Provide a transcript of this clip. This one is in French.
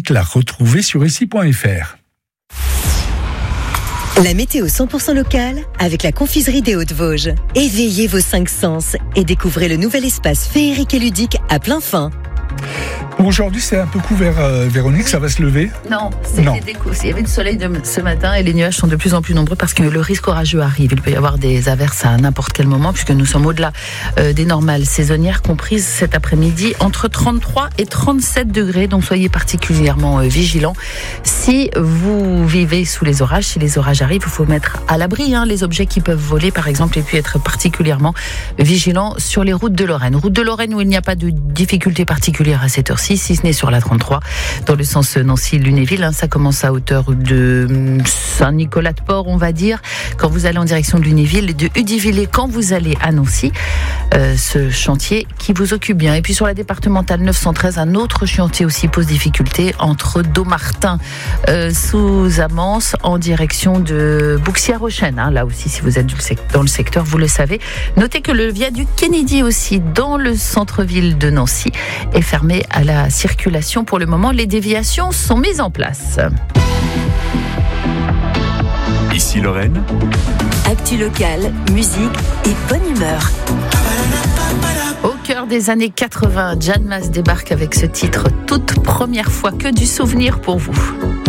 chronique, la retrouvez sur ici.fr. La météo 100% locale avec la confiserie des Hauts-de-Vosges. Éveillez vos 5 sens et découvrez le nouvel espace féerique et ludique à plein fin. Aujourd'hui, c'est un peu couvert, Véronique, ça va se lever? Non, il y avait du soleil ce matin et les nuages sont de plus en plus nombreux parce que le risque orageux arrive. Il peut y avoir des averses à n'importe quel moment puisque nous sommes au-delà des normales saisonnières comprises cet après-midi entre 33 et 37 degrés. Donc soyez particulièrement vigilants. Si vous vivez sous les orages, si les orages arrivent, il faut mettre à l'abri les objets qui peuvent voler par exemple et puis être particulièrement vigilant sur les routes de Lorraine. Route de Lorraine où il n'y a pas de difficulté particulière à cette heure-ci, si ce n'est sur la 33, dans le sens Nancy-Lunéville. Ça commence à hauteur de Saint-Nicolas-de-Port, on va dire, quand vous allez en direction de Lunéville, et de Hudivillers quand vous allez à Nancy. Ce chantier qui vous occupe bien. Et puis sur la départementale 913, un autre chantier aussi pose difficulté entre Dommartin sous Amance en direction de Bouxières-aux-Chênes. Là aussi, si vous êtes dans le secteur, vous le savez. Notez que le viaduc Kennedy aussi, dans le centre-ville de Nancy, est fermé à la circulation. Pour le moment, les déviations sont mises en place. Ici Lorraine. Actu locale, musique et bonne humeur. Au cœur des années 80, Jeanne Masse débarque avec ce titre toute première fois, que du souvenir pour vous.